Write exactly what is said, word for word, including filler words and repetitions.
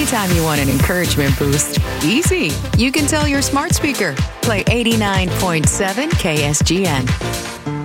Anytime you want an encouragement boost, easy. You can tell your smart speaker, play eighty-nine point seven K S G N.